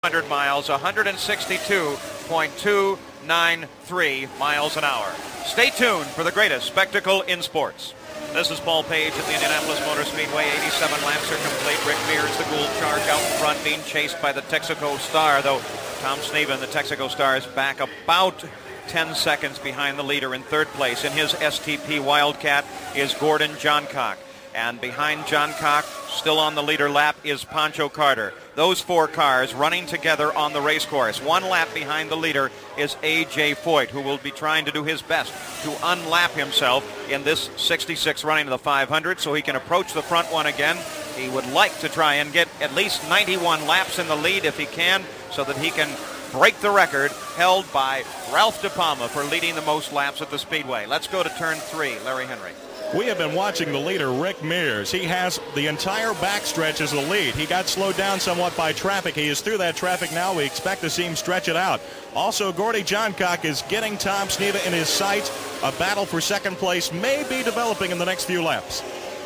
100 miles, 162.293 miles an hour. Stay tuned for the greatest spectacle in sports. This is Paul Page at the Indianapolis Motor Speedway. 87 laps are complete. Rick Mears, the Gould Charge out in front, being chased by the Texaco Star, though Tom Sneva and the Texaco Star is back about 10 seconds behind the leader in third place. In his STP Wildcat is Gordon Johncock. And behind Johncock, still on the leader lap, is Pancho Carter. Those four cars running together on the race course. One lap behind the leader is A.J. Foyt, who will be trying to do his best to unlap himself in this 66 running of the 500 so he can approach the front one again. He would like to try and get at least 91 laps in the lead if he can, so that he can break the record held by Ralph DePalma for leading the most laps at the Speedway. Let's go to turn 3, Larry Henry. We have been watching the leader, Rick Mears. He has the entire backstretch as the lead. He got slowed down somewhat by traffic. He is through that traffic now. We expect to see him stretch it out. Also, Gordy Johncock is getting Tom Sneva in his sights. A battle for second place may be developing in the next few laps.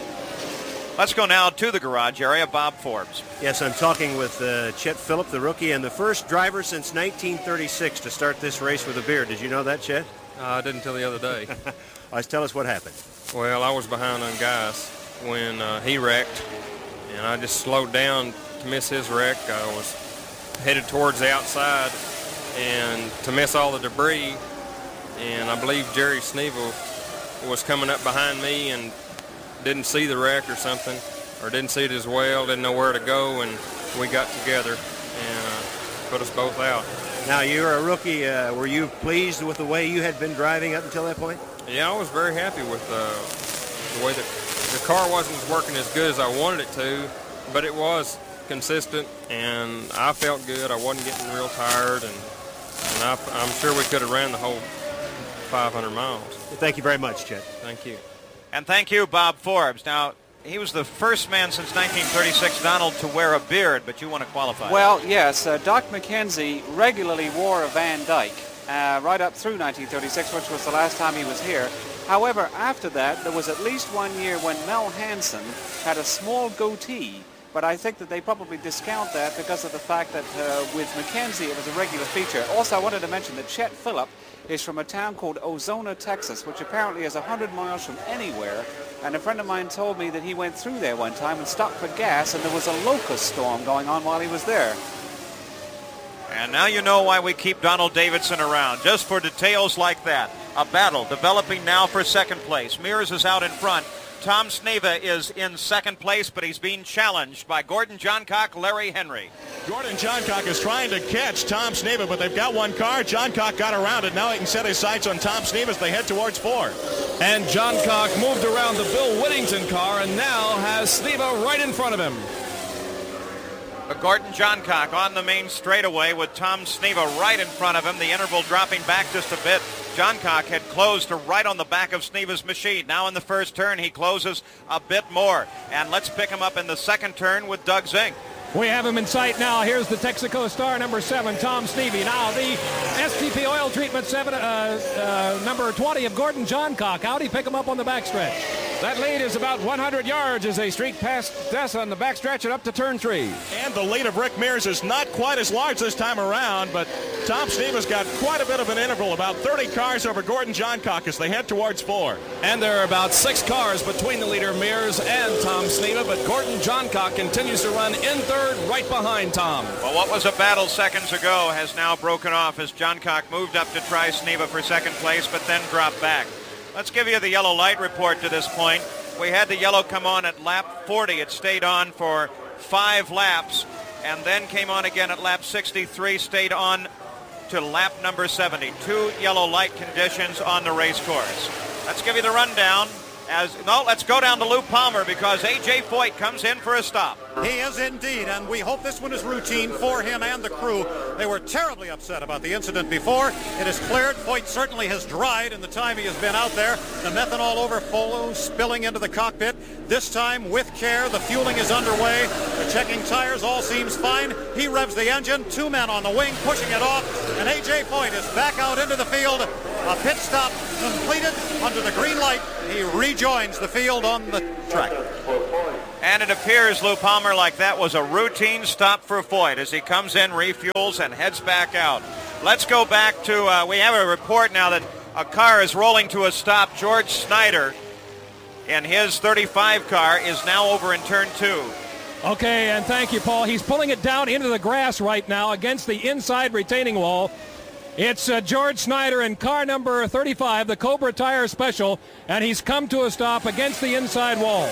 Let's go now to the garage area. Bob Forbes. Yes, I'm talking with Chet Phillip, the rookie, and the first driver since 1936 to start this race with a beard. Did you know that, Chet? I didn't until the other day. Tell us what happened. Well, I was behind on Gaius when he wrecked, and I just slowed down to miss his wreck. I was headed towards the outside and to miss all the debris, and I believe Jerry Sneva was coming up behind me and didn't see the wreck or something, or didn't see it as well, didn't know where to go, and we got together and put us both out. Now, you're a rookie. Were you pleased with the way you had been driving up until that point? Yeah, I was very happy with the way that the car wasn't working as good as I wanted it to, but it was consistent, and I felt good. I wasn't getting real tired, and I'm sure we could have ran the whole 500 miles. Thank you very much, Chet. Thank you. And thank you, Bob Forbes. Now, he was the first man since 1936, Donald, to wear a beard, but you want to qualify. Well, yes. Doc McKenzie regularly wore a Van Dyke right up through 1936, which was the last time he was here. However, after that, there was at least 1 year when Mel Hansen had a small goatee, but I think that they probably discount that because of the fact that with McKenzie it was a regular feature. Also, I wanted to mention that Chet Phillip is from a town called Ozona, Texas, which apparently is 100 miles from anywhere. And a friend of mine told me that he went through there one time and stopped for gas, and there was a locust storm going on while he was there. And now you know why we keep Donald Davidson around, just for details like that. A battle developing now for second place. Mears is out in front. Tom Sneva is in second place, but he's being challenged by Gordon Johncock, Larry Henry. Gordon Johncock is trying to catch Tom Sneva, but they've got one car. Johncock got around it. Now he can set his sights on Tom Sneva as they head towards 4. And Johncock moved around the Bill Whittington car and now has Sneva right in front of him. But Gordon Johncock on the main straightaway with Tom Sneva right in front of him. The interval dropping back just a bit. Johncock had closed to right on the back of Sneva's machine. Now in the first turn, he closes a bit more. And let's pick him up in the second turn with Doug Zink. We have him in sight now. Here's the Texaco Star, number 7, Tom Sneva. Now the STP Oil Treatment 7, number 20 of Gordon Johncock. How'd he pick him up on the backstretch? That lead is about 100 yards as they streak past Dessa on the backstretch and up to turn 3. And the lead of Rick Mears is not quite as large this time around, but Tom Sneva's got quite a bit of an interval, about 30 cars over Gordon Johncock as they head towards 4. And there are about 6 cars between the leader Mears and Tom Sneva, but Gordon Johncock continues to run in third right behind Tom. Well, what was a battle seconds ago has now broken off as Johncock moved up to try Sneva for second place, but then dropped back. Let's give you the yellow light report to this point. We had the yellow come on at lap 40. It stayed on for 5 laps and then came on again at lap 63, stayed on to lap number 70. 2 yellow light conditions on the race course. Let's give you the rundown. Let's go down to Lou Palmer because A.J. Foyt comes in for a stop. He is indeed, and we hope this one is routine for him and the crew. They were terribly upset about the incident before. It is cleared. Foyt certainly has dried in the time he has been out there. The methanol overflow spilling into the cockpit. This time, with care, the fueling is underway. They're checking tires. All seems fine. He revs the engine. 2 men on the wing pushing it off, and A.J. Foyt is back out into the field. A pit stop completed under the green light. He rejoins the field on the track. And it appears, Lou Palmer, like that was a routine stop for Foyt as he comes in, refuels, and heads back out. Let's go back to, we have a report now that a car is rolling to a stop. George Snyder in his 35 car is now over in turn 2. Okay, and thank you, Paul. He's pulling it down into the grass right now against the inside retaining wall. It's George Snyder in car number 35, the Cobra Tire Special, and he's come to a stop against the inside wall.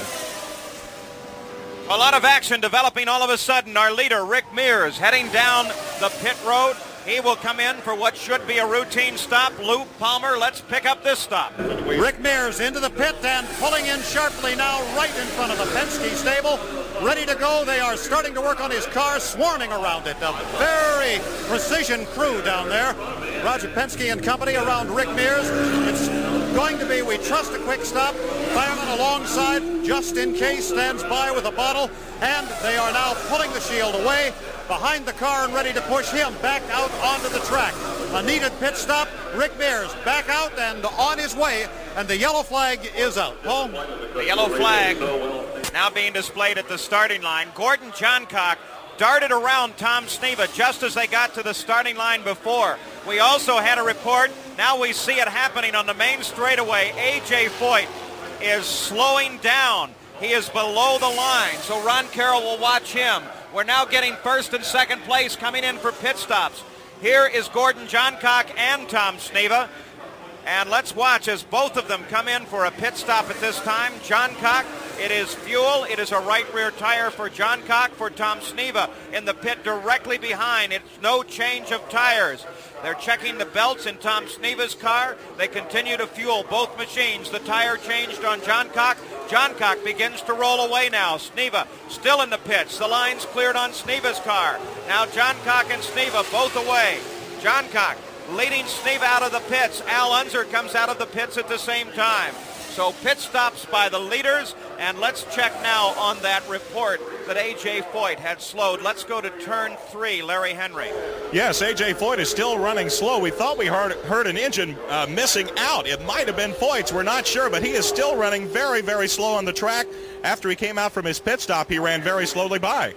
A lot of action developing all of a sudden. Our leader, Rick Mears, heading down the pit road. He will come in for what should be a routine stop. Lou Palmer, let's pick up this stop. Rick Mears into the pit and pulling in sharply now right in front of the Penske stable. Ready to go. They are starting to work on his car, swarming around it. A very precision crew down there. Roger Penske and company around Rick Mears. It's going to be, we trust, a quick stop. Fireman alongside, just in case, stands by with a bottle. And they are now pulling the shield away behind the car and ready to push him back out onto the track. A needed pit stop. Rick Mears back out and on his way, and the yellow flag is out. Paul? The yellow flag now being displayed at the starting line. Gordon Johncock darted around Tom Sneva just as they got to the starting line before. We also had a report, now we see it happening on the main straightaway. A.J. Foyt is slowing down. He is below the line, so Ron Carroll will watch him. We're now getting first and second place coming in for pit stops. Here is Gordon Johncock and Tom Sneva. And let's watch as both of them come in for a pit stop at this time. Johncock, it is fuel. It is a right rear tire for Johncock. For Tom Sneva in the pit directly behind. It's no change of tires. They're checking the belts in Tom Sneva's car. They continue to fuel both machines. The tire changed on Johncock. Johncock begins to roll away now. Sneva still in the pits. The line's cleared on Sneva's car. Now Johncock and Sneva both away. Johncock leading Sneva out of the pits. Al Unser comes out of the pits at the same time. So pit stops by the leaders, and let's check now on that report that A.J. Foyt had slowed. Let's go to turn 3, Larry Henry. Yes, A.J. Foyt is still running slow. We thought we heard an engine missing out. It might have been Foyt's. We're not sure, but he is still running very, very slow on the track. After he came out from his pit stop, he ran very slowly by.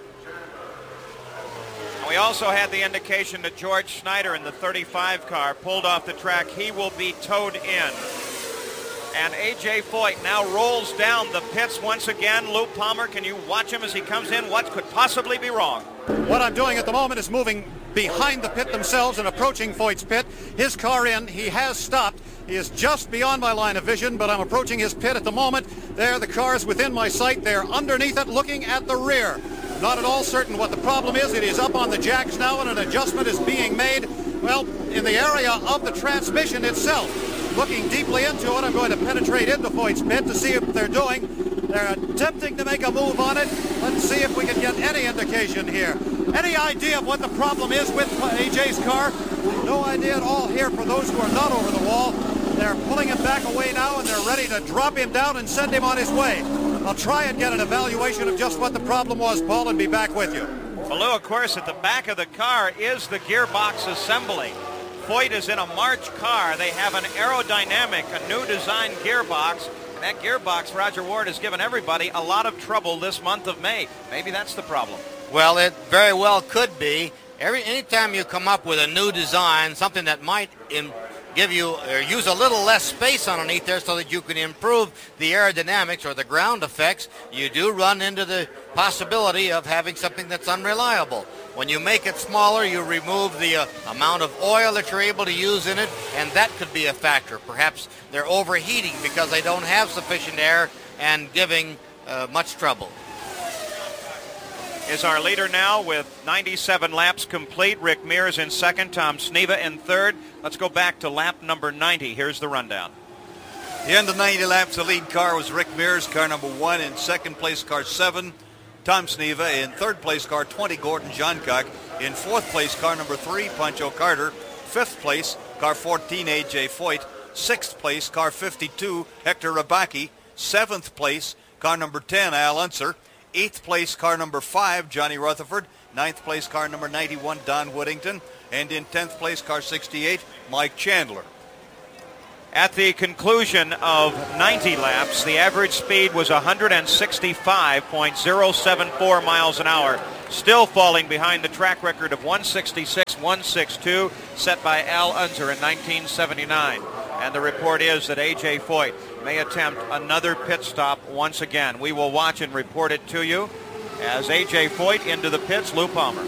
We also had the indication that George Snyder in the 35 car pulled off the track. He will be towed in. And A.J. Foyt now rolls down the pits once again. Lou Palmer, can you watch him as he comes in? What could possibly be wrong? What I'm doing at the moment is moving behind the pit themselves and approaching Foyt's pit. His car in. He has stopped. He is just beyond my line of vision, but I'm approaching his pit at the moment. There, the car is within my sight. They're underneath it, looking at the rear. Not at all certain what the problem is. It is up on the jacks now, and an adjustment is being made, well, in the area of the transmission itself. Looking deeply into it, I'm going to penetrate into Foyt's pit to see what they're doing. They're attempting to make a move on it. Let's see if we can get any indication here. Any idea of what the problem is with AJ's car? No idea at all here for those who are not over the wall. They're pulling him back away now, and they're ready to drop him down and send him on his way. I'll try and get an evaluation of just what the problem was, Paul, and be back with you. Well, Lou, of course, at the back of the car is the gearbox assembly. Foyt is in a March car. They have an aerodynamic, a new design gearbox. And that gearbox, Roger Ward, has given everybody a lot of trouble this month of May. Maybe that's the problem. Well, it very well could be. Anytime you come up with a new design, something that might give you or use a little less space underneath there so that you can improve the aerodynamics or the ground effects, you do run into the possibility of having something that's unreliable. When you make it smaller, you remove the amount of oil that you're able to use in it, and that could be a factor. Perhaps they're overheating because they don't have sufficient air and giving much trouble. Is our leader now with 97 laps complete. Rick Mears in second, Tom Sneva in third. Let's go back to lap number 90. Here's the rundown. The end of 90 laps, the lead car was Rick Mears, car number 1. In second place, car 7, Tom Sneva. In third place, car 20, Gordon Johncock. In fourth place, car number 3, Pancho Carter. Fifth place, car 14, A.J. Foyt. Sixth place, car 52, Hector Rabaki. Seventh place, car number 10, Al Unser. Eighth place, car number 5, Johnny Rutherford. Ninth place, car number 91, Don Whittington. And in 10th place, car 68, Mike Chandler. At the conclusion of 90 laps, the average speed was 165.074 miles an hour, still falling behind the track record of 166.162 set by Al Unser in 1979. And the report is that A.J. Foyt may attempt another pit stop once again. We will watch and report it to you as A.J. Foyt into the pits. Lou Palmer.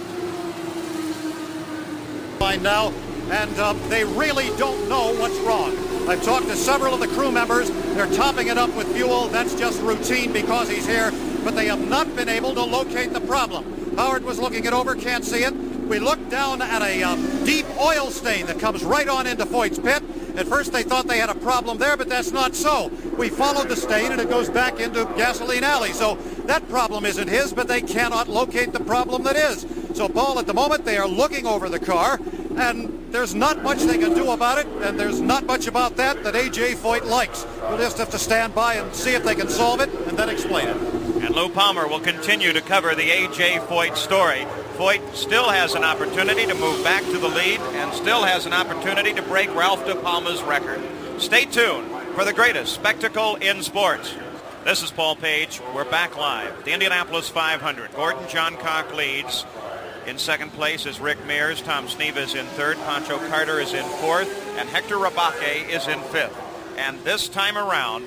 By now, and they really don't know what's wrong. I've talked to several of the crew members. They're topping it up with fuel. That's just routine because he's here, but they have not been able to locate the problem. Howard was looking it over, can't see it. We looked down at a deep oil stain that comes right on into Foyt's pit. At first they thought they had a problem there, but that's not so. We followed the stain and it goes back into Gasoline Alley. So that problem isn't his, but they cannot locate the problem that is. So Paul, at the moment they are looking over the car, and there's not much they can do about it, and there's not much about that A.J. Foyt likes. We'll just have to stand by and see if they can solve it and then explain it. And Lou Palmer will continue to cover the A.J. Foyt story. Foyt still has an opportunity to move back to the lead and still has an opportunity to break Ralph De Palma's record. Stay tuned for the greatest spectacle in sports. This is Paul Page. We're back live. The Indianapolis 500. Gordon Johncock leads. In second place is Rick Mears. Tom Sneva is in third. Pancho Carter is in fourth. And Hector Rabake is in fifth. And this time around,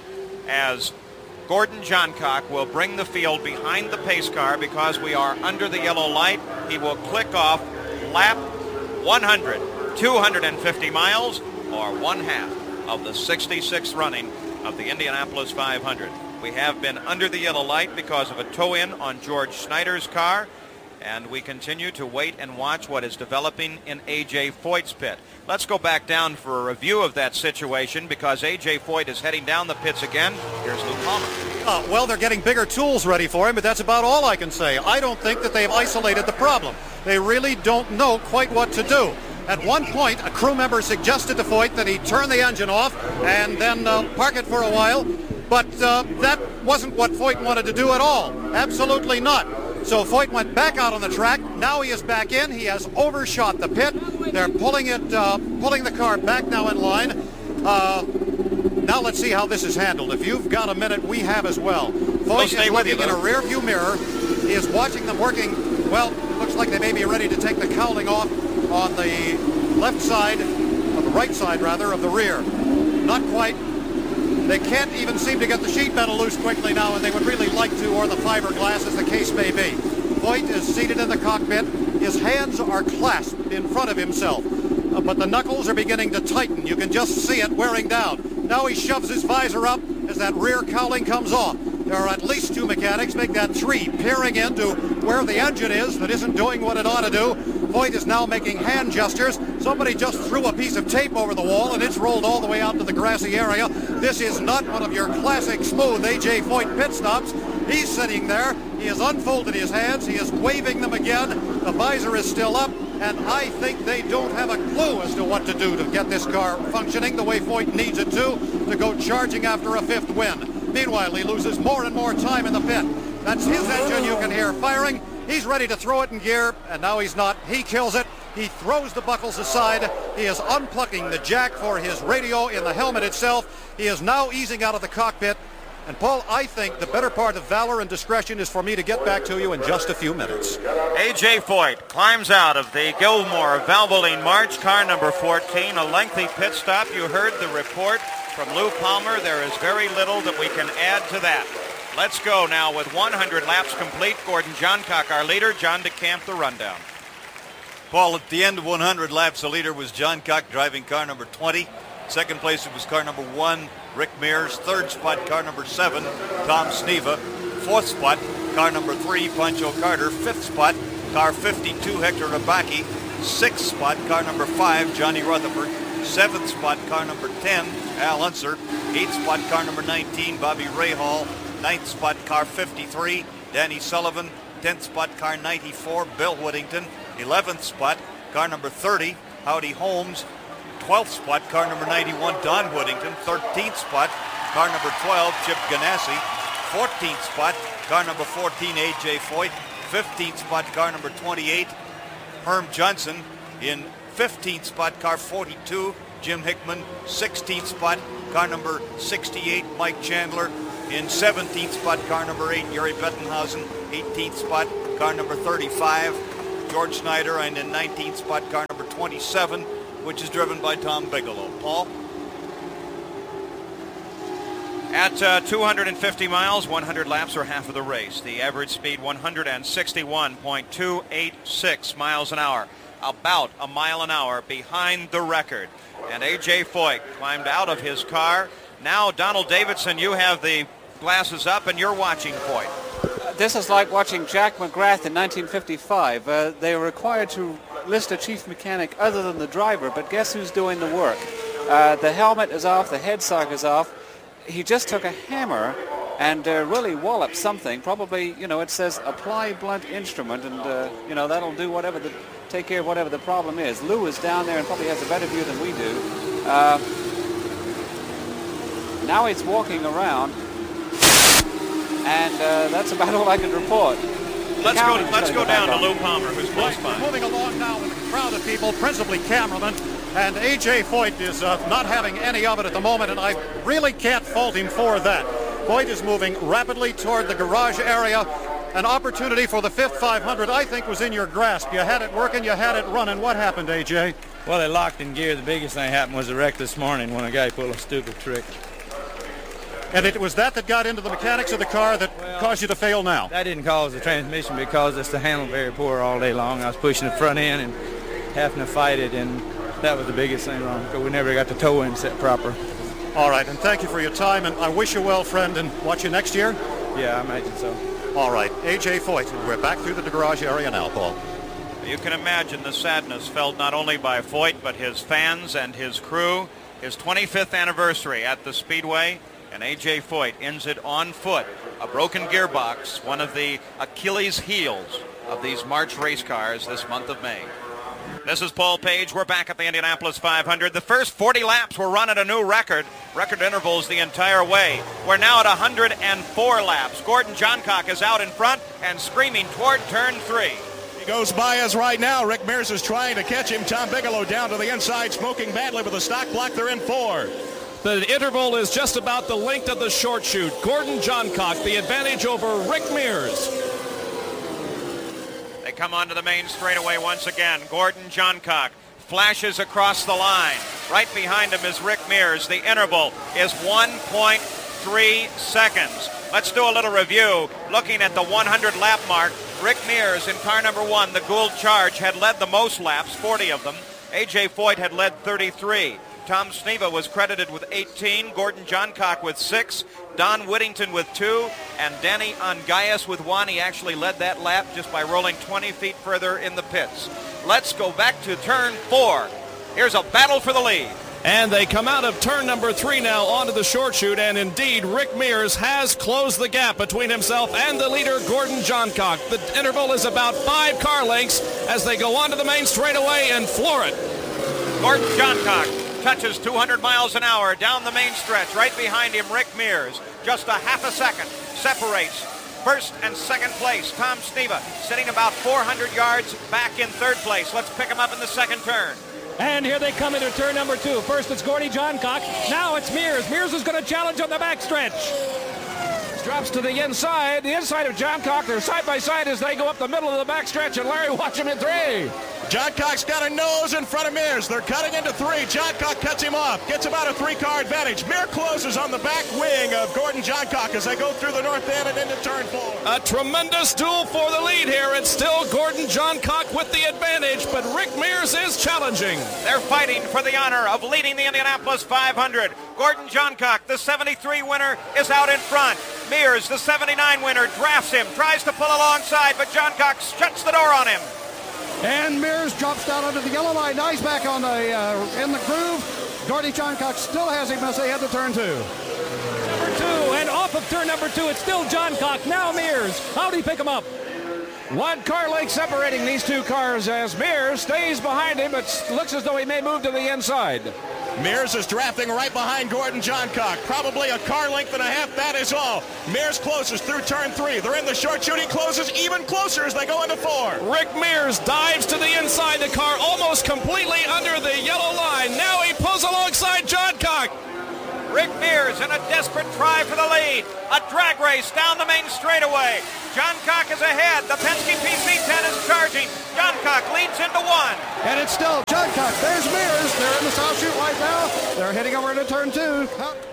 as Gordon Johncock will bring the field behind the pace car because we are under the yellow light, he will click off lap 100, 250 miles, or one half of the 66th running of the Indianapolis 500. We have been under the yellow light because of a tow-in on George Snyder's car. And we continue to wait and watch what is developing in A.J. Foyt's pit. Let's go back down for a review of that situation because A.J. Foyt is heading down the pits again. Here's Lou Palmer. Well, they're getting bigger tools ready for him, but that's about all I can say. I don't think that they've isolated the problem. They really don't know quite what to do. At one point, a crew member suggested to Foyt that he turn the engine off and then park it for a while, but that wasn't what Foyt wanted to do at all. Absolutely not. So Foyt went back out on the track. Now he is back in. He has overshot the pit. They're pulling the car back now in line. Now let's see how this is handled. If you've got a minute, we have as well. Foyt is looking in a rear-view mirror. He is watching them working. Well, it looks like they may be ready to take the cowling off on the left side, or the right side rather, of the rear. Not quite. They can't even seem to get the sheet metal loose quickly now, and they would really like to, or the fiberglass, as the case may be. Foyt is seated in the cockpit. His hands are clasped in front of himself, but the knuckles are beginning to tighten. You can just see it wearing down. Now he shoves his visor up as that rear cowling comes off. There are at least two mechanics, make that three, peering into where the engine is that isn't doing what it ought to do. Foyt is now making hand gestures. Somebody just threw a piece of tape over the wall and it's rolled all the way out to the grassy area. This is not one of your classic smooth A.J. Foyt pit stops. He's sitting there. He has unfolded his hands. He is waving them again. The visor is still up, and I think they don't have a clue as to what to do to get this car functioning the way Foyt needs it to go charging after a fifth win. Meanwhile, he loses more and more time in the pit. That's his engine you can hear firing. He's ready to throw it in gear, and now he's not. He kills it. He throws the buckles aside. He is unplugging the jack for his radio in the helmet itself. He is now easing out of the cockpit. And Paul, I think the better part of valor and discretion is for me to get back to you in just a few minutes. A.J. Foyt climbs out of the Gilmore Valvoline March, car number 14, a lengthy pit stop. You heard the report from Lou Palmer. There is very little that we can add to that. Let's go now with 100 laps complete. Gordon Johncock, our leader. John DeCamp, the rundown. Paul, at the end of 100 laps, the leader was Johncock driving car number 20. Second place, it was car number 1, Rick Mears. Third spot, car number 7, Tom Sneva. Fourth spot, car number 3, Pancho Carter. Fifth spot, car 52, Hector Rabake. Sixth spot, car number 5, Johnny Rutherford. Seventh spot, car number 10, Al Unser. Eighth spot, car number 19, Bobby Rahal. Ninth spot, car 53, Danny Sullivan. 10th spot, car 94, Bill Whittington. 11th spot, car number 30, Howdy Holmes. 12th spot, car number 91, Don Whittington. 13th spot, car number 12, Chip Ganassi. 14th spot, car number 14, A.J. Foyt. 15th spot, car number 28, Herm Johnson. In 15th spot, car 42, Jim Hickman. 16th spot, car number 68, Mike Chandler. In 17th spot, car number 8, Gary Bettenhausen. 18th spot, car number 35, George Snyder. And in 19th spot, car number 27, which is driven by Tom Bigelow. Paul? At 250 miles, 100 laps or half of the race. The average speed 161.286 miles an hour. About a mile an hour behind the record. And A.J. Foyt climbed out of his car. Now, Donald Davidson, you have the glasses up and you're watching Foyt. This is like watching Jack McGrath in 1955. They were required to list a chief mechanic other than the driver, but guess who's doing the work? The helmet is off, the head sock is off. He just took a hammer and really walloped something. Probably, it says apply blunt instrument, and, that'll do take care of whatever the problem is. Lou is down there and probably has a better view than we do. Now he's walking around, and that's about all I can report. Let's go down to Lou Palmer, who's close by. Moving along now with a crowd of people, principally cameramen, and A.J. Foyt is not having any of it at the moment, and I really can't fault him for that. Foyt is moving rapidly toward the garage area. An opportunity for the 5th 500, I think, was in your grasp. You had it working, you had it running. What happened, A.J.? Well, they locked in gear. The biggest thing happened was a wreck this morning when a guy pulled a stupid trick. And it was that got into the mechanics of the car that caused you to fail now? That didn't cause the transmission because it's the handle very poor all day long. I was pushing the front end and having to fight it, and that was the biggest thing wrong because we never got the toe in set proper. All right, and thank you for your time, and I wish you well, friend, and watch you next year? Yeah, I imagine so. All right, A.J. Foyt, we're back through the garage area now, Paul. You can imagine the sadness felt not only by Foyt, but his fans and his crew. His 25th anniversary at the Speedway, and A.J. Foyt ends it on foot. A broken gearbox, one of the Achilles heels of these March race cars this month of May. This is Paul Page. We're back at the Indianapolis 500. The first 40 laps were run at a new record intervals the entire way. We're now at 104 laps. Gordon Johncock is out in front and screaming toward turn 3. He goes by us right now. Rick Mears is trying to catch him. Tom Bigelow down to the inside, smoking badly with a stock block. They're in 4. The interval is just about the length of the short chute. Gordon Johncock, the advantage over Rick Mears. They come onto the main straightaway once again. Gordon Johncock flashes across the line. Right behind him is Rick Mears. The interval is 1.3 seconds. Let's do a little review. Looking at the 100 lap mark, Rick Mears in car number 1, the Gould Charge, had led the most laps, 40 of them. A.J. Foyt had led 33. Tom Sneva was credited with 18, Gordon Johncock with 6, Don Whittington with 2, and Danny Ongayas with 1. He actually led that lap just by rolling 20 feet further in the pits. Let's go back to turn 4. Here's a battle for the lead. And they come out of turn number 3 now onto the short chute, and indeed Rick Mears has closed the gap between himself and the leader, Gordon Johncock. The interval is about 5 car lengths as they go onto the main straightaway and floor it. Gordon Johncock touches 200 miles an hour down the main stretch. Right behind him, Rick Mears. Just a half a second separates first and second place. Tom Sneva sitting about 400 yards back in third place. Let's pick him up in the second turn. And here they come into turn number 2. First it's Gordy Johncock. Now it's Mears. Mears is going to challenge on the backstretch. Drops to the inside of Johncock. They're side by side as they go up the middle of the backstretch, and Larry, watch him in 3. Johncock's got a nose in front of Mears. They're cutting into 3. Johncock cuts him off. Gets about a 3-car advantage. Mears closes on the back wing of Gordon Johncock as they go through the north end and into turn 4. A tremendous duel for the lead here. It's still Gordon Johncock with the advantage, but Rick Mears is challenging. They're fighting for the honor of leading the Indianapolis 500. Gordon Johncock, the 73 winner, is out in front. Mears, the 79 winner, drafts him, tries to pull alongside, but Johncock shuts the door on him. And Mears drops down under the yellow line. Now he's back on in the groove. Gordy Johncock still has him as they head to turn 2. Number 2, and off of turn number 2, it's still Johncock. Now Mears. How'd he pick him up? 1 car length separating these 2 cars as Mears stays behind him, but looks as though he may move to the inside. Mears is drafting right behind Gordon Johncock. Probably a car length and a half, that is all. Mears closes through turn 3. They're in the short chute. He closes even closer as they go into 4. Rick Mears dives to the inside. The car almost completely under the yellow line. Now he pulls along Rick Mears in a desperate try for the lead. A drag race down the main straightaway. Johncock is ahead. The Penske PC-10 is charging. Johncock leads into one. And it's still Johncock. There's Mears. They're in the South Chute right now. They're heading over into turn 2.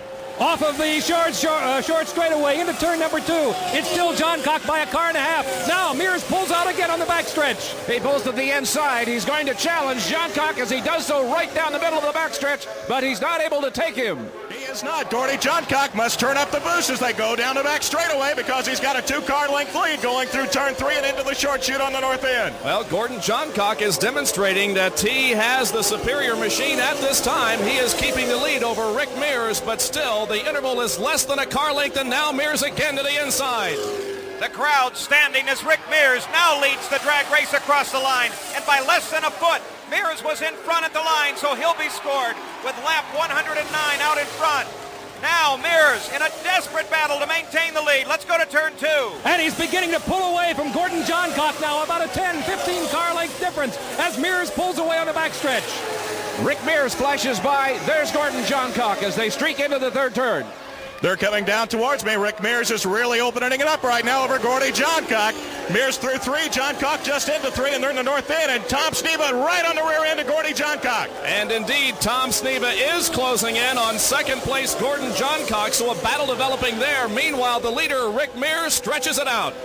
Off of the short straightaway into turn number 2. It's still Johncock by a car and a half. Now Mears pulls out again on the backstretch. He pulls to the inside. He's going to challenge Johncock as he does so right down the middle of the backstretch, but he's not able to take him. He is not. Gordy Johncock must turn up the boost as they go down the back straightaway because he's got a 2-car length lead going through turn 3 and into the short chute on the north end. Well, Gordon Johncock is demonstrating that he has the superior machine at this time. He is keeping the lead over Rick Mears, but still the interval is less than a car length, and now Mears again to the inside. The crowd standing as Rick Mears now leads the drag race across the line, and by less than a foot. Mears was in front at the line, so he'll be scored with lap 109 out in front. Now Mears in a desperate battle to maintain the lead. Let's go to turn 2. And he's beginning to pull away from Gordon Johncock now, about a 10-15 car length difference as Mears pulls away on the backstretch. Rick Mears flashes by. There's Gordon Johncock as they streak into the third turn. They're coming down towards me. Rick Mears is really opening it up right now over Gordy Johncock. Mears through 3, Johncock just into 3, and they're in the north end, and Tom Sneva right on the rear end of Gordy Johncock. And indeed, Tom Sneva is closing in on second place Gordon Johncock, so a battle developing there. Meanwhile, the leader, Rick Mears, stretches it out.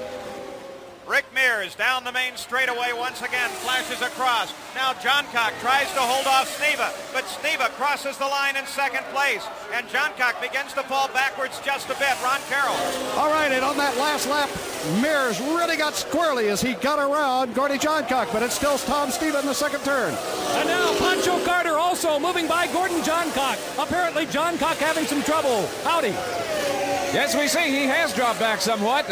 Rick Mears down the main straightaway once again, flashes across. Now Johncock tries to hold off Sneva, but Sneva crosses the line in second place, and Johncock begins to fall backwards just a bit. Ron Carroll. All right, and on that last lap, Mears really got squirrely as he got around Gordy Johncock, but it's still Tom Sneva in the second turn. And now Pancho Carter also moving by Gordon Johncock. Apparently Johncock having some trouble. Howdy. Yes, we see he has dropped back somewhat.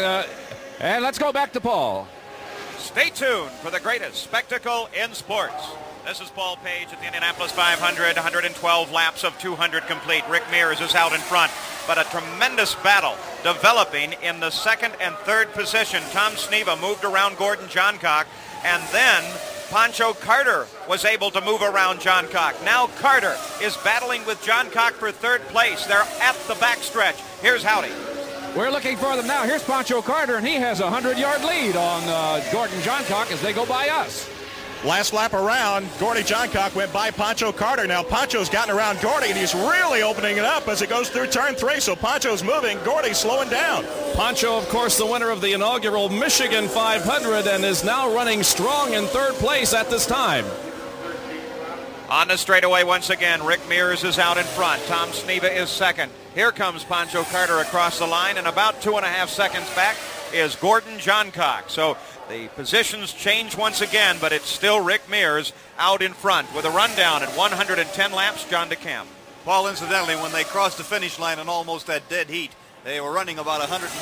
And let's go back to Paul. Stay tuned for the greatest spectacle in sports. This is Paul Page at the Indianapolis 500, 112 laps of 200 complete. Rick Mears is out in front, but a tremendous battle developing in the second and third position. Tom Sneva moved around Gordon Johncock, and then Pancho Carter was able to move around Johncock. Now Carter is battling with Johncock for third place. They're at the backstretch. Here's Howdy. We're looking for them now. Here's Pancho Carter, and he has a 100-yard lead on Gordon Johncock as they go by us. Last lap around, Gordy Johncock went by Pancho Carter. Now Pancho's gotten around Gordy, and he's really opening it up as it goes through turn 3. So Pancho's moving, Gordy's slowing down. Pancho, of course, the winner of the inaugural Michigan 500, and is now running strong in third place at this time. On the straightaway once again, Rick Mears is out in front. Tom Sneva is second. Here comes Pancho Carter across the line, and about 2.5 seconds back is Gordon Johncock. So the positions change once again, but it's still Rick Mears out in front with a rundown at 110 laps. John DeCamp. Paul, incidentally, when they crossed the finish line in almost that dead heat, they were running about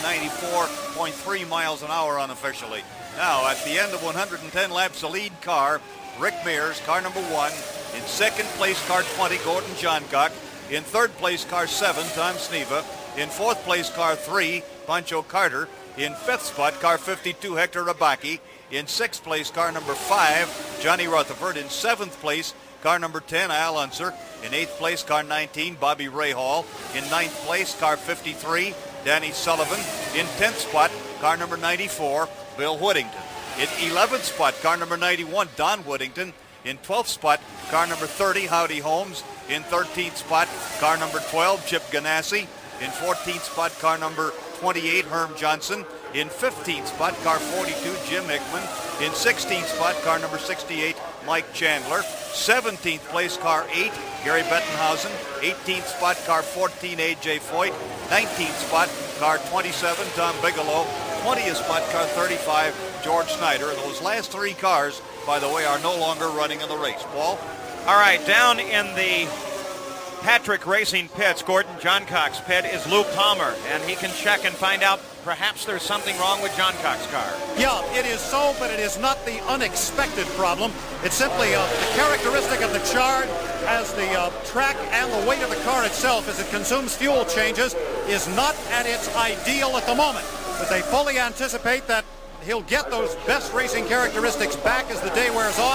194.3 miles an hour unofficially. Now, at the end of 110 laps, the lead car, Rick Mears, car number 1. In second place, car 20, Gordon Johncock. In third place, car 7, Tom Sneva. In fourth place, car 3, Pancho Carter. In fifth spot, car 52, Hector Rabaki. In sixth place, car number 5, Johnny Rutherford. In seventh place, car number 10, Al Unser. In eighth place, car 19, Bobby Rahal. In ninth place, car 53, Danny Sullivan. In 10th spot, car number 94, Bill Whittington. In 11th spot, car number 91, Don Whittington. In 12th spot, car number 30, Howdy Holmes. In 13th spot, car number 12, Chip Ganassi. In 14th spot, car number 28, Herm Johnson. In 15th spot, car 42, Jim Hickman. In 16th spot, car number 68, Mike Chandler. 17th place, car 8, Gary Bettenhausen. 18th spot, car 14, A.J. Foyt. 19th spot, car 27, Tom Bigelow. 20th spot, car 35, George Snyder. Those last 3 cars, by the way, are no longer running in the race. Paul? All right, down in the Patrick Racing pits, Gordon Johncock's pit, is Lou Palmer, and he can check and find out perhaps there's something wrong with Johncock's car. Yeah, it is so, but it is not the unexpected problem. It's simply the characteristic of the chart as the track and the weight of the car itself as it consumes fuel changes is not at its ideal at the moment. But they fully anticipate that he'll get those best racing characteristics back as the day wears on.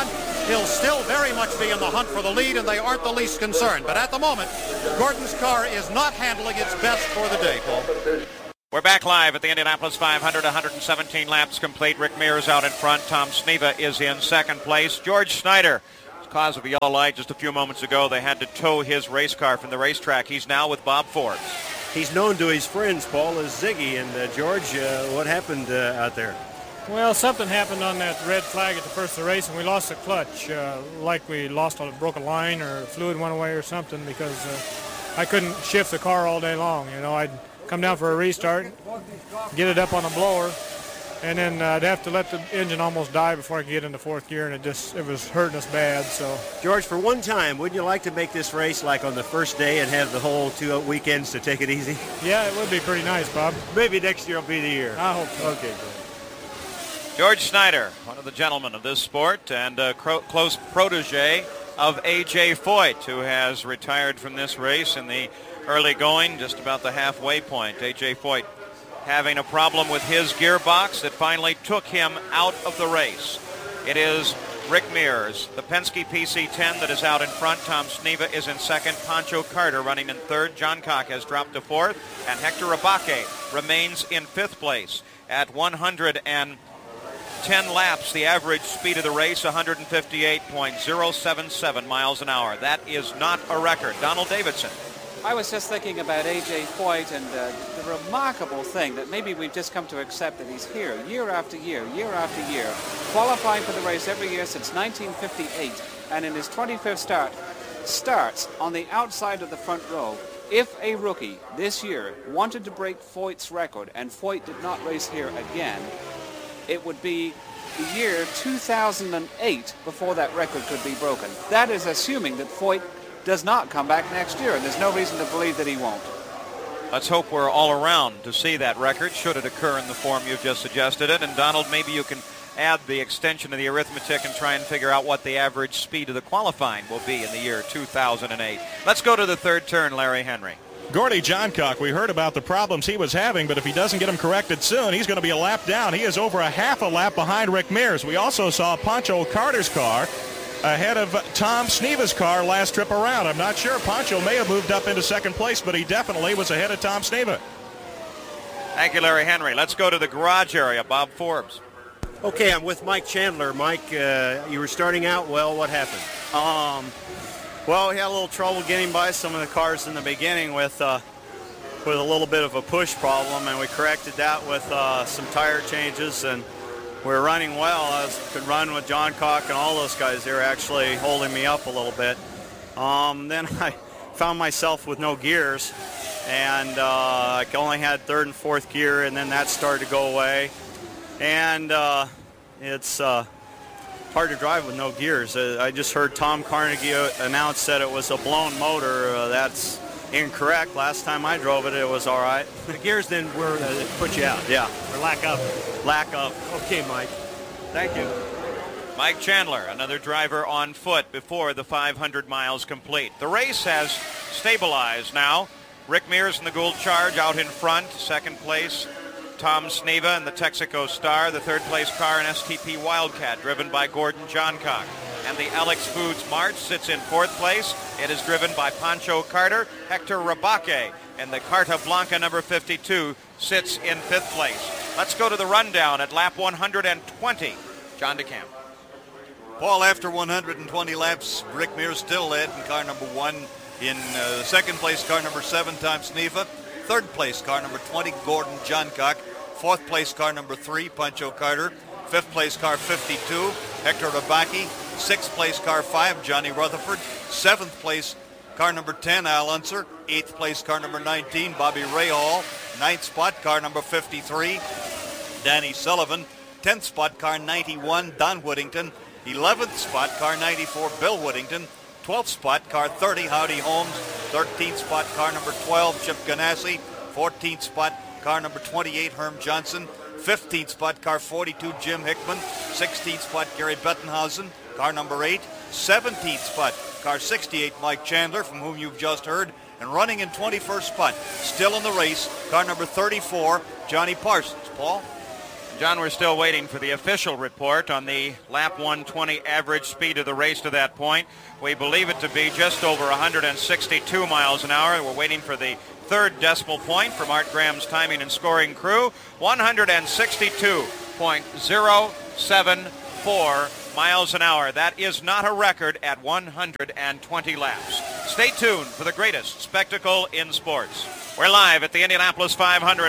he'll still very much be in the hunt for the lead, and they aren't the least concerned. But at the moment, Gordon's car is not handling its best for the day, Paul. We're back live at the Indianapolis 500, 117 laps complete. Rick Mears out in front. Tom Sneva is in second place. George Snyder, cause of a yellow light just a few moments ago, they had to tow his race car from the racetrack. He's now with Bob Forbes. He's known to his friends, Paul, as Ziggy. And George, what happened out there? Well, something happened on that red flag at the first of the race, and we lost the clutch, like we lost a broken line or fluid went away or something, because I couldn't shift the car all day long. You know, I'd come down for a restart, get it up on the blower, and then I'd have to let the engine almost die before I could get into fourth gear, and it was hurting us bad. So, George, for one time, wouldn't you like to make this race like on the first day and have the whole 2 weekends to take it easy? Yeah, it would be pretty nice, Bob. Maybe next year will be the year. I hope so. Okay, good. George Snyder, one of the gentlemen of this sport and a close protege of A.J. Foyt, who has retired from this race in the early going, just about the halfway point. A.J. Foyt having a problem with his gearbox that finally took him out of the race. It is Rick Mears, the Penske PC-10 that is out in front. Tom Sneva is in second. Pancho Carter running in third. John Cock has dropped to fourth. And Hector Rabake remains in fifth place at 110 laps. The average speed of the race, 158.077 miles an hour. That is not a record. Donald Davidson. I was just thinking about A.J. Foyt and the remarkable thing that maybe we've just come to accept that he's here year after year, qualifying for the race every year since 1958, and in his 25th start, starts on the outside of the front row. If a rookie this year wanted to break Foyt's record, and Foyt did not race here again, it would be the year 2008 before that record could be broken. That is assuming that Foyt does not come back next year, and there's no reason to believe that he won't. Let's hope we're all around to see that record, should it occur in the form you've just suggested it. And Donald, maybe you can add the extension of the arithmetic and try and figure out what the average speed of the qualifying will be in the year 2008. Let's go to the third turn, Larry Henry. Gordy Johncock, we heard about the problems he was having, but if he doesn't get them corrected soon, he's going to be a lap down. He is over a half a lap behind Rick Mears. We also saw Pancho Carter's car ahead of Tom Sneva's car last trip around. I'm not sure. Pancho may have moved up into second place, but he definitely was ahead of Tom Sneva. Thank you, Larry Henry. Let's go to the garage area. Bob Forbes. Okay, I'm with Mike Chandler. Mike, you were starting out well. What happened? Well, we had a little trouble getting by some of the cars in the beginning with a little bit of a push problem, and we corrected that with some tire changes, and we were running well. I could run with John Cock and all those guys. They were actually holding me up a little bit. Then I found myself with no gears, and I only had third and fourth gear, and then that started to go away. And it's hard to drive with no gears. I just heard Tom Carnegie announce that it was a blown motor. That's incorrect. Last time I drove it, it was all right. The gears then were put you out. Yeah. Or lack of. Lack of. Okay, Mike. Thank you. Mike Chandler, another driver on foot before the 500 miles complete. The race has stabilized now. Rick Mears in the Gould Charge out in front. Second place, Tom Sneva in the Texaco Star. The third place car in STP Wildcat, driven by Gordon Johncock. And the Alex Foods March sits in fourth place. It is driven by Pancho Carter. Hector Rabake and the Carta Blanca number 52 sits in fifth place. Let's go to the rundown at lap 120. John DeCamp. Paul, after 120 laps, Rick Mears still led in car number 1. In second place, car number 7, Tom Sneva. Third place, car number 20, Gordon Johncock. Fourth place, car number 3, Pancho Carter. Fifth place, car 52, Hector Rabake. Sixth place, car 5, Johnny Rutherford. Seventh place, car number 10, Al Unser. Eighth place, car number 19, Bobby Rahal. Ninth spot, car number 53, Danny Sullivan. 10th spot, car 91, Don Whittington. 11th spot, car 94, Bill Whittington. 12th spot, car 30, Howdy Holmes. 13th spot, car number 12, Chip Ganassi. 14th spot, car number 28, Herm Johnson. 15th spot, car 42, Jim Hickman. 16th spot, Gary Bettenhausen, car number 8. 17th spot, car 68, Mike Chandler, from whom you've just heard. And running in 21st spot, still in the race, car number 34, Johnny Parsons. Paul? John, we're still waiting for the official report on the lap 120 average speed of the race to that point. We believe it to be just over 162 miles an hour. We're waiting for the third decimal point from Art Graham's timing and scoring crew. 162.074 miles an hour. That is not a record at 120 laps. Stay tuned for the greatest spectacle in sports. We're live at the Indianapolis 500,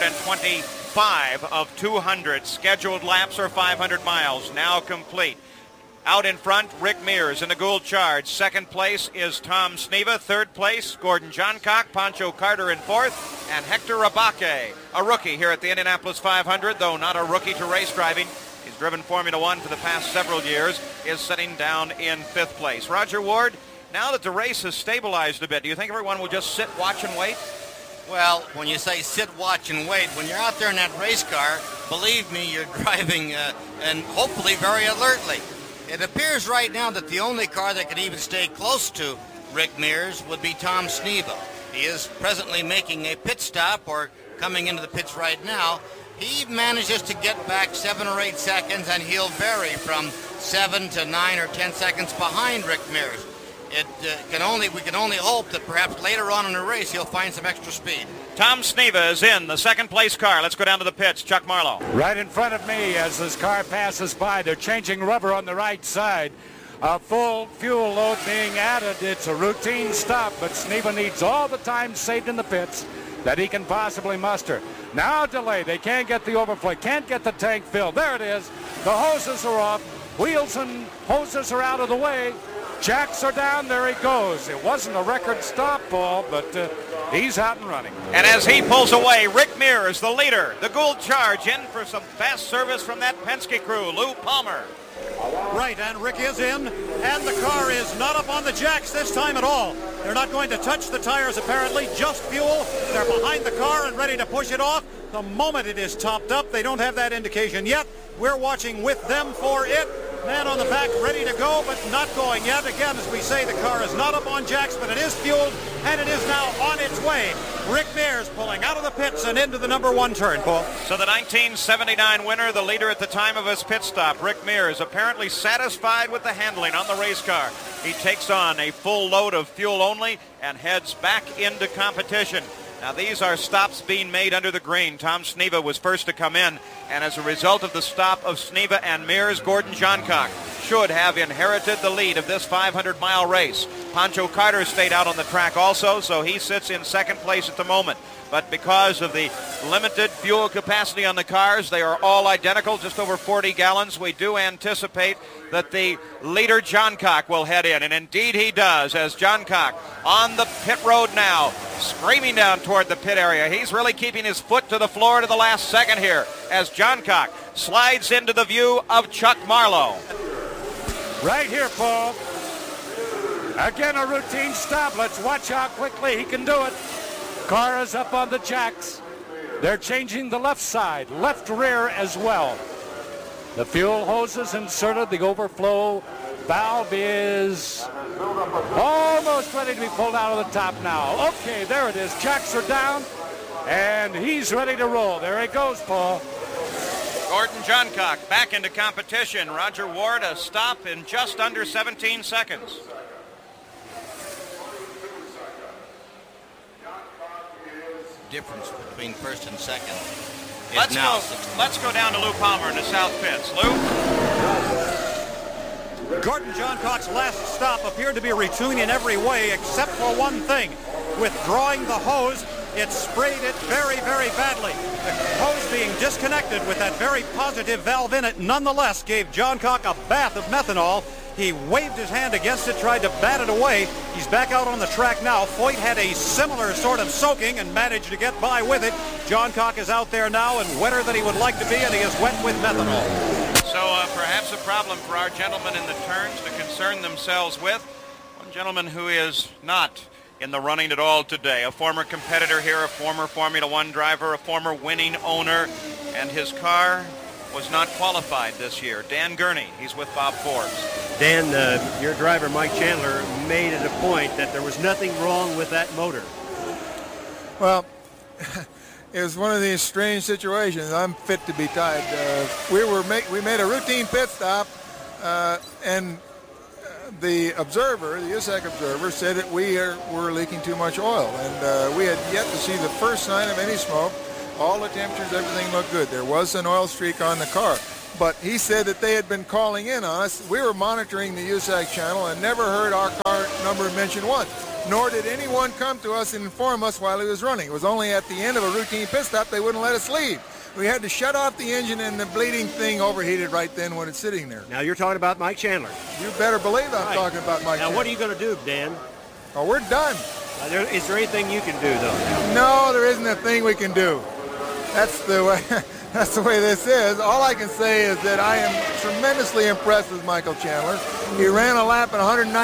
125 of 200 scheduled laps or 500 miles now complete. Out in front, Rick Mears in the Gould Charge. Second place is Tom Sneva. Third place, Gordon Johncock, Pancho Carter in fourth, and Hector Rabake, a rookie here at the Indianapolis 500, though not a rookie to race driving. He's driven Formula One for the past several years, is sitting down in fifth place. Roger Ward, now that the race has stabilized a bit, do you think everyone will just sit, watch, and wait? Well, when you say sit, watch, and wait, when you're out there in that race car, believe me, you're driving and hopefully very alertly. It appears right now that the only car that could even stay close to Rick Mears would be Tom Sneva. He is presently making a pit stop or coming into the pits right now. He manages to get back 7 or 8 seconds, and he'll vary from 7 to 9 or 10 seconds behind Rick Mears. We can only hope that perhaps later on in the race he'll find some extra speed. Tom Sneva is in the second place car. Let's go down to the pits. Chuck Marlowe. Right in front of me as this car passes by. They're changing rubber on the right side. A full fuel load being added. It's a routine stop, but Sneva needs all the time saved in the pits that he can possibly muster. Now delay. They can't get the overflow. Can't get the tank filled. There it is. The hoses are off. Wheels and hoses are out of the way. Jacks are down. There he goes. It wasn't a record stop, Paul, but he's out and running. And as he pulls away, Rick Mears, the leader, the Gould Charge, in for some fast service from that Penske crew, Lou Palmer. Right, and Rick is in, and the car is not up on the jacks this time at all. They're not going to touch the tires, apparently, just fuel. They're behind the car and ready to push it off. The moment it is topped up, they don't have that indication yet. We're watching with them for it. Man on the back ready to go, but not going yet. Again, as we say, the car is not up on jacks, but it is fueled, and it is now on its way. Rick Mears pulling out of the pits and into the number 1 turn, Paul. So the 1979 winner, the leader at the time of his pit stop, Rick Mears, apparently satisfied with the handling on the race car. He takes on a full load of fuel only and heads back into competition. Now, these are stops being made under the green. Tom Sneva was first to come in, and as a result of the stop of Sneva and Mears, Gordon Johncock should have inherited the lead of this 500-mile race. Pancho Carter stayed out on the track also, so he sits in second place at the moment. But because of the limited fuel capacity on the cars, they are all identical, just over 40 gallons. We do anticipate that the leader, Johncock, will head in, and indeed he does, as Johncock on the pit road now, screaming down toward the pit area. He's really keeping his foot to the floor to the last second here, as Johncock slides into the view of Chuck Marlowe. Right here, Paul. Again, a routine stop. Let's watch how quickly he can do it. Car is up on the jacks. They're changing the left side, left rear as well. The fuel hose is inserted. The overflow valve is almost ready to be pulled out of the top now. Okay, there it is. Jacks are down, and he's ready to roll. There he goes, Paul. Gordon Johncock back into competition. Roger Ward, a stop in just under 17 seconds. Difference between first and second. Let's go down to Lou Palmer in the south pits. Lou? Gordon Johncock's last stop appeared to be routine in every way except for one thing. Withdrawing the hose, it sprayed it very, very badly. The hose being disconnected with that very positive valve in it nonetheless gave Johncock a bath of methanol. He waved his hand against it, tried to bat it away. He's back out on the track now. Foyt had a similar sort of soaking and managed to get by with it. Johncock is out there now and wetter than he would like to be, and he is wet with methanol. So perhaps a problem for our gentlemen in the turns to concern themselves with. One gentleman who is not in the running at all today, a former competitor here, a former Formula One driver, a former winning owner, and his car was not qualified this year. Dan Gurney, he's with Bob Forbes. Dan, your driver, Mike Chandler, made it a point that there was nothing wrong with that motor. Well, It was one of these strange situations. I'm fit to be tied. We made a routine pit stop, and the observer, the USAC observer, said that we were leaking too much oil, and we had yet to see the first sign of any smoke. All the temperatures, everything looked good. There was an oil streak on the car, but he said that they had been calling in on us. We were monitoring the USAC channel and never heard our car number mentioned once, nor did anyone come to us and inform us while he was running. It was only at the end of a routine pit stop they wouldn't let us leave. We had to shut off the engine, and the bleeding thing overheated right then when it's sitting there. Now you're talking about Mike Chandler. You better believe I'm talking about Mike Chandler. Now what are you going to do, Dan? Oh, we're done. Is there anything you can do, though? No, there isn't a thing we can do. That's the way. That's the way this is. All I can say is that I am tremendously impressed with Michael Chandler. He ran a lap at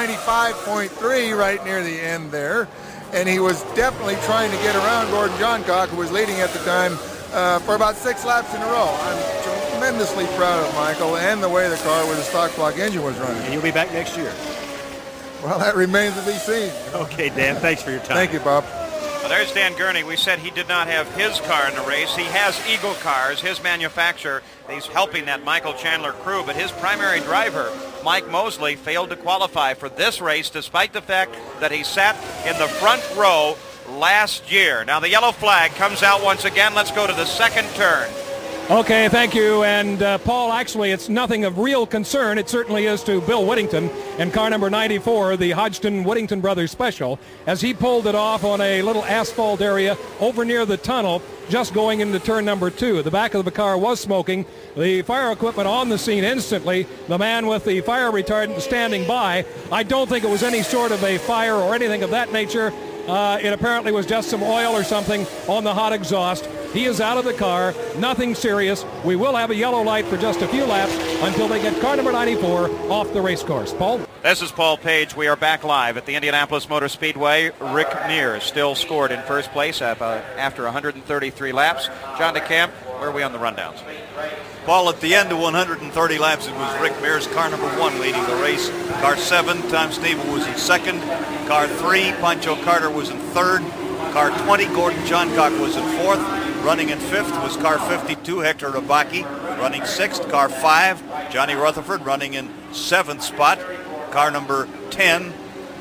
195.3 right near the end there, and he was definitely trying to get around Gordon Johncock, who was leading at the time, for about 6 laps in a row. I'm tremendously proud of Michael and the way the car with the stock block engine was running. And you'll be back next year. Well, that remains to be seen. Okay, Dan, thanks for your time. Thank you, Bob. Well, there's Dan Gurney. We said he did not have his car in the race. He has Eagle Cars, his manufacturer. He's helping that Michael Chandler crew, but his primary driver, Mike Mosley, failed to qualify for this race despite the fact that he sat in the front row last year. Now the yellow flag comes out once again. Let's go to the second turn. Okay, thank you. And Paul, actually, it's nothing of real concern. It certainly is to Bill Whittington and car number 94, the Hodgson-Whittington Brothers Special, as he pulled it off on a little asphalt area over near the tunnel, just going into turn number 2. The back of the car was smoking. The fire equipment on the scene instantly. The man with the fire retardant standing by. I don't think it was any sort of a fire or anything of that nature. It apparently was just some oil or something on the hot exhaust. He is out of the car. Nothing serious. We will have a yellow light for just a few laps until they get car number 94 off the race course. Paul? This is Paul Page. We are back live at the Indianapolis Motor Speedway. Rick Mears still scored in first place after 133 laps. John DeCamp, where are we on the rundowns? Paul, at the end of 130 laps, it was Rick Mears, car number 1, leading the race. Car 7, Tom Snevel was in second. Car 3, Pancho Carter was in third. Car 20, Gordon Johncock was in fourth. Running in fifth was car 52, Hector Rabaki. Running sixth, car 5, Johnny Rutherford, running in seventh spot. Car number 10,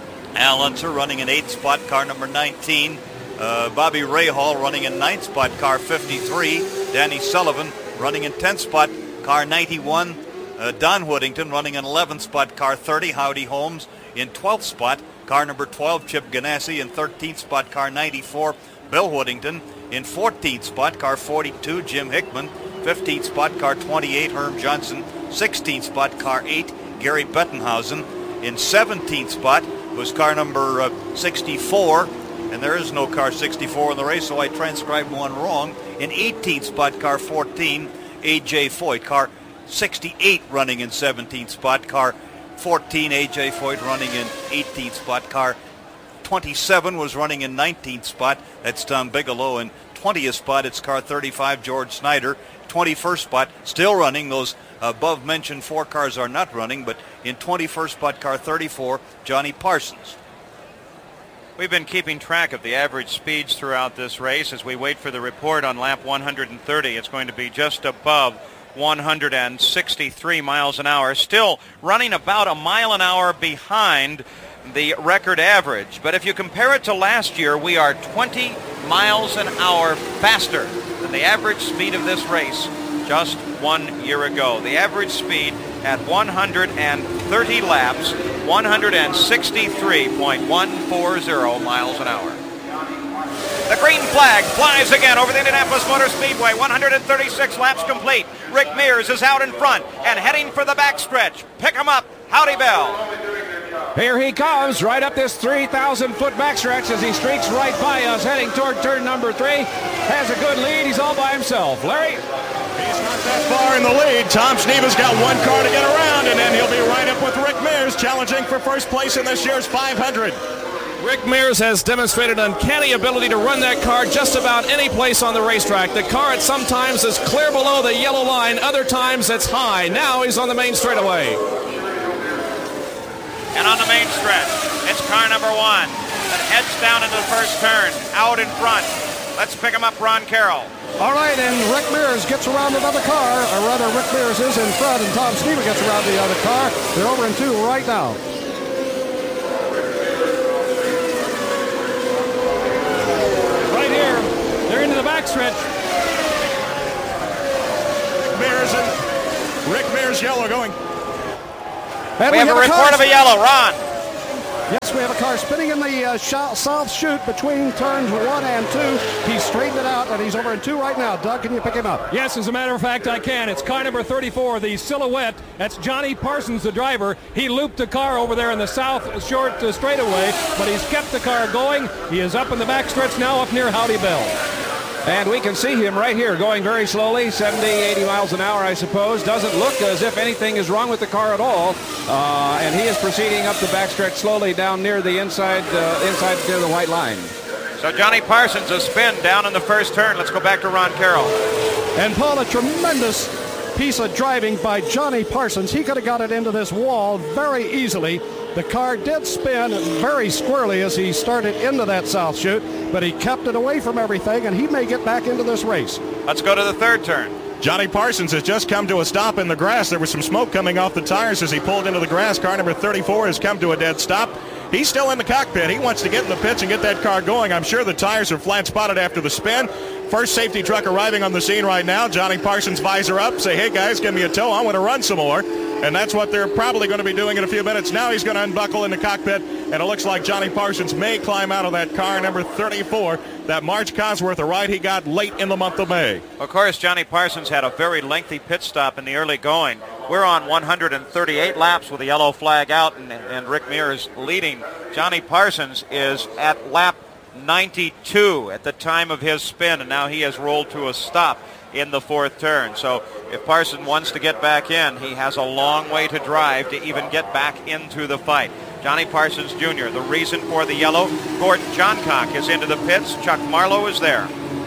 Al Unser, running in eighth spot. Car number 19, Bobby Rahal, running in ninth spot. Car 53, Danny Sullivan, running in 10th spot. Car 91, Don Whittington, running in 11th spot. Car 30, Howdy Holmes, in 12th spot. Car number 12, Chip Ganassi, in 13th spot. Car 94, Bill Whittington. In 14th spot, car 42, Jim Hickman. 15th spot, car 28, Herm Johnson. 16th spot, car 8, Gary Bettenhausen. In 17th spot was car number 64, and there is no car 64 in the race, so I transcribed one wrong. In 18th spot, car 14, A.J. Foyt. Car 68 running in 17th spot. Car 14, A.J. Foyt, running in 18th spot. Car 27 was running in 19th spot. That's Tom Bigelow. In 20th spot, it's car 35, George Snyder. 21st spot, still running. Those above mentioned 4 cars are not running, but in 21st spot, car 34, Johnny Parsons. We've been keeping track of the average speeds throughout this race as we wait for the report on lap 130. It's going to be just above 163 miles an hour, still running about a mile an hour behind the record average. But if you compare it to last year, we are 20 miles an hour faster than the average speed of this race just 1 year ago. The average speed at 130 laps, 163.140 miles an hour. The green flag flies again over the Indianapolis Motor Speedway. 136 laps complete. Rick Mears is out in front and heading for the backstretch. Pick him up. Howdy Bell. Here he comes, right up this 3,000-foot backstretch as he streaks right by us, heading toward turn number 3. Has a good lead. He's all by himself. Larry? He's not that far in the lead. Tom Sneva's got one car to get around, and then he'll be right up with Rick Mears, challenging for first place in this year's 500. Rick Mears has demonstrated uncanny ability to run that car just about any place on the racetrack. The car at some times is clear below the yellow line, other times it's high. Now he's on the main straightaway. And on the main stretch, it's car number 1 that heads down into the first turn, out in front. Let's pick him up, Ron Carroll. All right, and Rick Mears gets around another car, or rather Rick Mears is in front, and Tom Sneva gets around the other car. They're over in 2 right now. Right here, they're into the backstretch. Mears and Rick Mears yellow going. And we have a report of a yellow. Ron. Yes, we have a car spinning in the south chute between turns 1 and 2. He's straightened it out, and he's over in 2 right now. Doug, can you pick him up? Yes, as a matter of fact, I can. It's car number 34, the Silhouette. That's Johnny Parsons, the driver. He looped the car over there in the south short straightaway, but he's kept the car going. He is up in the backstretch now up near Howdy Bell. And we can see him right here going very slowly, 70, 80 miles an hour, I suppose. Doesn't look as if anything is wrong with the car at all. And he is proceeding up the backstretch slowly down near the inside near the white line. So Johnny Parsons, a spin down in the first turn. Let's go back to Ron Carroll. And Paul, a tremendous piece of driving by Johnny Parsons. He could have got it into this wall very easily. The car did spin very squirrely as he started into that south chute, but he kept it away from everything, and he may get back into this race. Let's go to the third turn. Johnny Parsons has just come to a stop in the grass. There was some smoke coming off the tires as he pulled into the grass. Car number 34 has come to a dead stop. He's still in the cockpit. He wants to get in the pits and get that car going. I'm sure the tires are flat spotted after the spin. First safety truck arriving on the scene right now. Johnny Parsons visor up, say, hey guys, give me a tow. I want to run some more. And that's what they're probably going to be doing in a few minutes. Now he's going to unbuckle in the cockpit, and it looks like Johnny Parsons may climb out of that car number 34, that March Cosworth, a ride he got late in the month of May. Of course, Johnny Parsons had a very lengthy pit stop in the early going. We're on 138 laps with the yellow flag out, and Rick Mears leading. Johnny Parsons is at lap 92 at the time of his spin, and now he has rolled to a stop in the fourth turn. So if Parsons wants to get back in, he has a long way to drive to even get back into the fight. Johnny Parsons Jr., the reason for the yellow. Gordon Johncock is into the pits. Chuck Marlowe is there.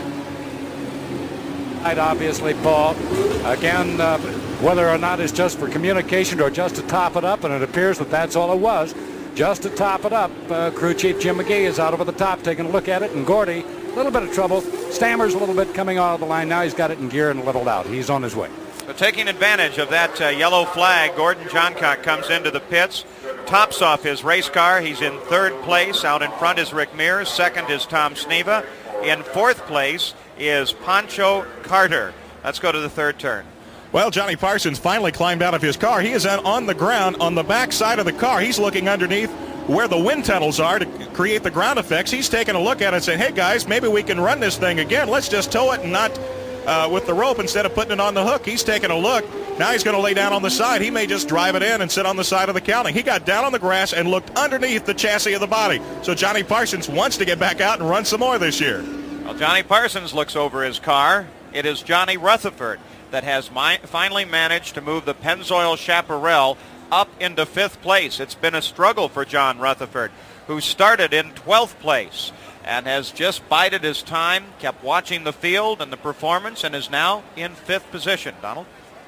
Right, obviously, Paul. Again, whether or not it's just for communication or just to top it up, and it appears that that's all it was. Just to top it up, crew chief Jim McGee is out over the top taking a look at it, and Gordy, a little bit of trouble. Stammers a little bit coming out of the line. Now he's got it in gear and leveled out. He's on his way. So taking advantage of that yellow flag, Gordon Johncock comes into the pits, tops off his race car. He's in third place. Out in front is Rick Mears. Second is Tom Sneva. In fourth place is Pancho Carter. Let's go to the third turn. Well, Johnny Parsons finally climbed out of his car. He is on the ground on the back side of the car. He's looking underneath where the wind tunnels are to create the ground effects. He's taking a look at it and saying, hey guys, maybe we can run this thing again. Let's just tow it and not with the rope instead of putting it on the hook. He's taking a look. Now he's going to lay down on the side. He may just drive it in and sit on the side of the counting. He got down on the grass and looked underneath the chassis of the body. So Johnny Parsons wants to get back out and run some more this year. Well, Johnny Parsons looks over his car. It is Johnny Rutherford that has finally managed to move the Pennzoil Chaparral up into fifth place. It's been a struggle for John Rutherford, who started in 12th place and has just bided his time, kept watching the field and the performance, and is now in fifth position. Donald?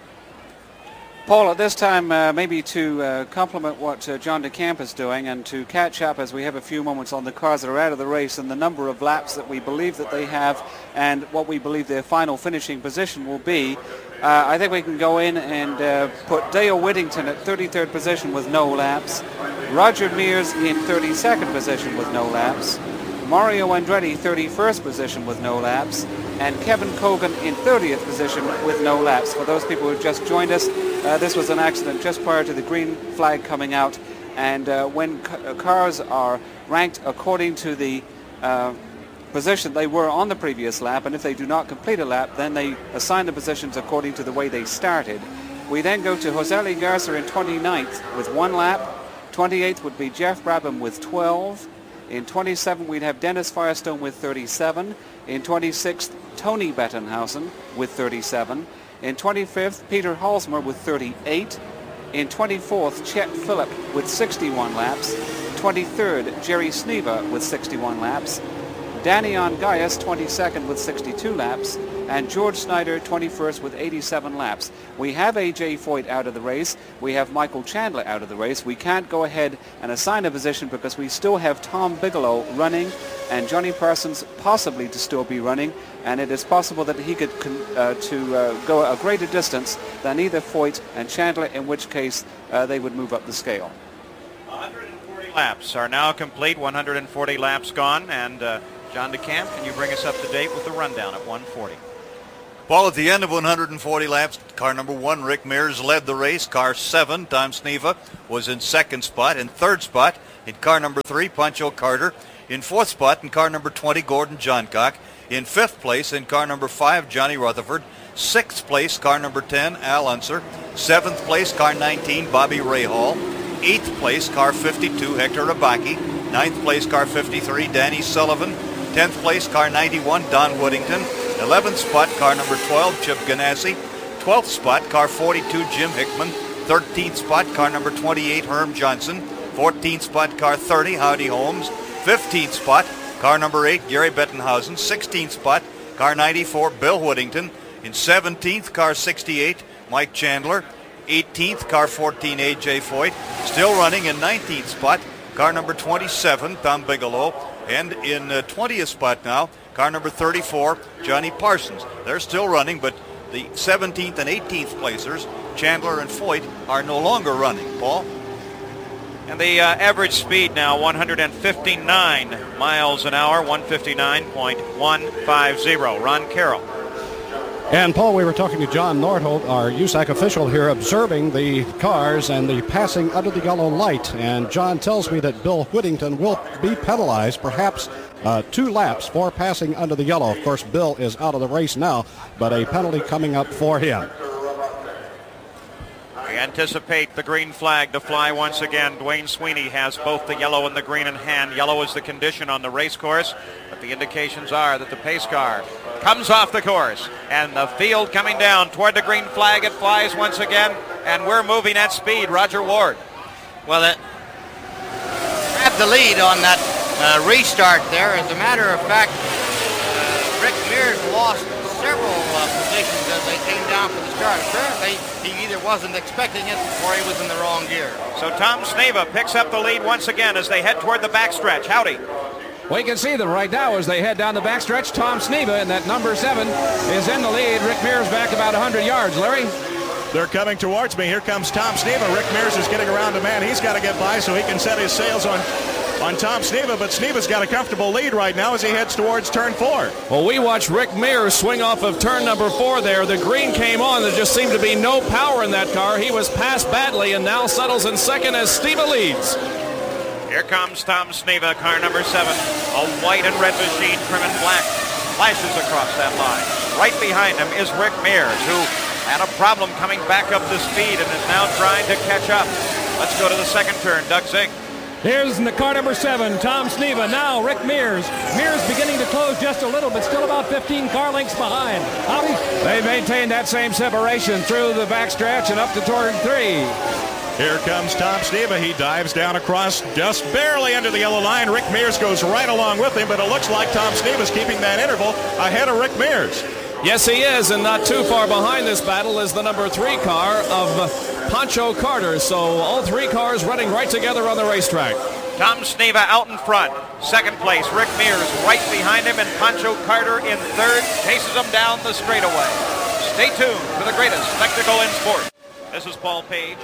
Paul, at this time, maybe to complement what John DeCamp is doing and to catch up as we have a few moments on the cars that are out of the race and the number of laps that we believe that they have and what we believe their final finishing position will be, I think we can go in and put Dale Whittington at 33rd position with no laps, Roger Mears in 32nd position with no laps, Mario Andretti 31st position with no laps, and Kevin Cogan in 30th position with no laps. For those people who just joined us, this was an accident just prior to the green flag coming out, and when cars are ranked according to the position they were on the previous lap, and if they do not complete a lap, then they assign the positions according to the way they started. We then go to Jose Lee Garza in 29th with 1 lap. 28th would be Jeff Brabham with 12. In 27th, we'd have Dennis Firestone with 37. In 26th, Tony Bettenhausen with 37. In 25th, Peter Halsmer with 38. In 24th, Chet Phillip with 61 laps. 23rd, Jerry Sneva with 61 laps. Danny Ongais 22nd with 62 laps, and George Snyder 21st with 87 laps. We have A.J. Foyt out of the race. We have Michael Chandler out of the race. We can't go ahead and assign a position because we still have Tom Bigelow running and Johnny Parsons possibly to still be running, and it is possible that he could go a greater distance than either Foyt and Chandler, in which case they would move up the scale. 140 laps are now complete, 140 laps gone, and John DeCamp, can you bring us up to date with the rundown at 140? Paul, at the end of 140 laps, car number 1, Rick Mears, led the race. Car 7, Tom Sneva, was in second spot. In third spot, in car number 3, Pancho Carter. In fourth spot, in car number 20, Gordon Johncock. In fifth place, in car number 5, Johnny Rutherford. Sixth place, car number 10, Al Unser. Seventh place, car 19, Bobby Rahal. Eighth place, car 52, Hector Rabaki. Ninth place, car 53, Danny Sullivan. 10th place, car 91, Don Woodington. 11th spot, car number 12, Chip Ganassi. 12th spot, car 42, Jim Hickman. 13th spot, car number 28, Herm Johnson. 14th spot, car 30, Howdy Holmes. 15th spot, car number 8, Gary Bettenhausen. 16th spot, car 94, Bill Woodington. In 17th, car 68, Mike Chandler. 18th, car 14, A.J. Foyt. Still running in 19th spot, car number 27, Tom Bigelow. And in 20th spot now, car number 34, Johnny Parsons. They're still running, but the 17th and 18th placers, Chandler and Foyt, are no longer running. Paul? And the average speed now, 159 miles an hour, 159.150. Ron Carroll. And Paul, we were talking to John Nordholt, our USAC official here, observing the cars and the passing under the yellow light. And John tells me that Bill Whittington will be penalized, perhaps 2 laps for passing under the yellow. Of course, Bill is out of the race now, but a penalty coming up for him. We anticipate the green flag to fly once again. Dwayne Sweeney has both the yellow and the green in hand. Yellow is the condition on the race course, but the indications are that the pace car comes off the course, and the field coming down toward the green flag. It flies once again, and we're moving at speed. Roger Ward. Well, it had the lead on that restart there. As a matter of fact, Rick Mears lost several positions as they came down for the start. Apparently, he either wasn't expecting it or he was in the wrong gear. So Tom Sneva picks up the lead once again as they head toward the backstretch. Howdy. We can see them right now as they head down the backstretch. Tom Sneva in that number 7 is in the lead. Rick Mears back about 100 yards. Larry? They're coming towards me. Here comes Tom Sneva. Rick Mears is getting around a man. He's got to get by so he can set his sails on Tom Sneva, but Sneva's got a comfortable lead right now as he heads towards turn 4. Well, we watched Rick Mears swing off of turn number 4 there. The green came on. There just seemed to be no power in that car. He was passed badly and now settles in second as Sneva leads. Here comes Tom Sneva, car number 7. A white and red machine, trim and black, flashes across that line. Right behind him is Rick Mears, who had a problem coming back up to speed and is now trying to catch up. Let's go to the second turn. Doug Zink. Here's in the car number 7, Tom Sneva. Now Rick Mears. Mears beginning to close just a little, but still about 15 car lengths behind. Howdy. They maintain that same separation through the backstretch and up to turn 3. Here comes Tom Sneva. He dives down across just barely under the yellow line. Rick Mears goes right along with him, but it looks like Tom Sneva's keeping that interval ahead of Rick Mears. Yes, he is, and not too far behind this battle is the number 3 car of Pancho Carter. So all 3 cars running right together on the racetrack. Tom Sneva out in front. Second place, Rick Mears right behind him, and Pancho Carter in third chases him down the straightaway. Stay tuned for the greatest spectacle in sport. This is Paul Page,